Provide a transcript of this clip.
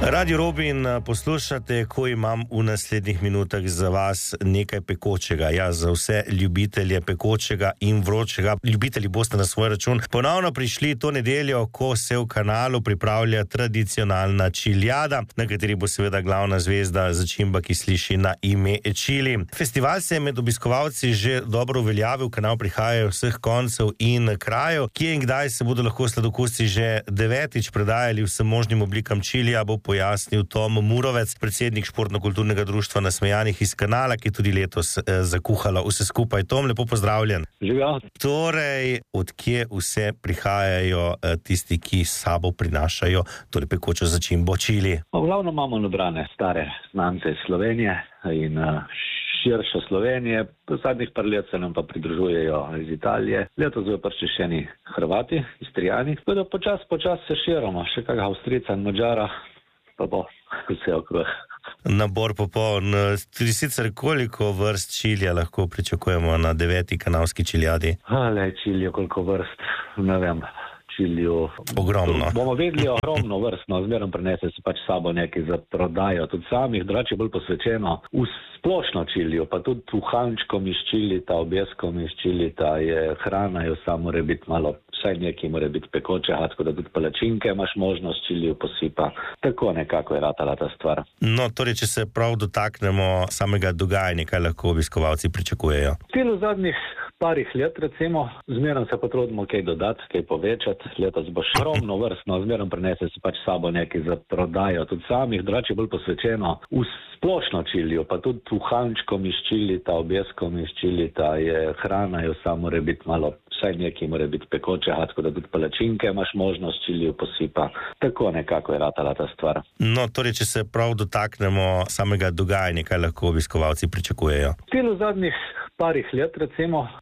Radio Robin poslušate, ko imam v naslednjih minutah za vas nekaj pekočega. Ja, za vse ljubitelje pekočega in vročega. Ljubitelji boste na svoj račun ponovno prišli to nedeljo, ko se v Kanalu pripravlja tradicionalna čiljada, na kateri bo seveda glavna zvezda začimba, ki sliši na ime čili. Festival se je med obiskovalci že dobro uveljavil, v Kanal prihajajo vseh koncev in krajev. Kje in kdaj se bodo lahko sladokusci že 9. predajali vsem možnim oblikam čilija, bo pojasnil Tom Murovec, predsednik Športno-kulturnega društva Nasmejanih iz Kanala, ki tudi letos zakuhala vse skupaj. Tom, lepo pozdravljen. Živjo. Torej, odkje vse prihajajo tisti, ki s sabo prinašajo torej pekočo začimbo čili? Glavno imamo nabrane stare znance iz Slovenije in širše Slovenije. Zadnjih par let se nam pa pridružujejo iz Italije. Letos so prišli Hrvati, Istrijani. Tako da počas se širimo. Še kakega Avstrijca in Mađara, pa bo vse okrog. Nabor popoln. Tudi sicer koliko vrst čilija lahko pričakujemo na 9. kanalski čiljadi? Čilijo koliko vrst, ne vem. Čiliju. Ogromno. Bomo vedeli ogromno vrstno, zmerno prenese se pač sabo nekaj za prodajo, tudi samih, drugače bolj posvečeno v splošno čiliju, pa tudi v hančkom iz čilita, objeskom iz čilita je hrana, jo samo mora biti malo, vsaj nekaj mora biti pekoče, tako da tudi palačinke imaš možnost čiliju posipa. Tako nekako je ratala ta stvar. No, torej, če se prav dotaknemo samega dogajanja, kaj lahko obiskovalci pričakujejo? V zadnjih parih let, recimo, zmerno se potrudimo kaj dodati, kaj povečati. Letos bo še ogromno vrstno, zmerno prenese se pač sabo nekaj za prodajo, tudi samih, drugače bolj posvečeno v splošno čiliju, pa tudi v hančkom iz čilita, objeskom iz čilita je hrana, jo samo mora biti malo, vsaj nekaj mora biti pekoče, tako da tudi palačinke imaš možnost čiliju posipa. Tako nekako je ratala ta stvar. No, torej, če se prav dotaknemo samega dogajanja, kaj lahko obiskovalci pričakujejo? V zadnjih parih let, recimo,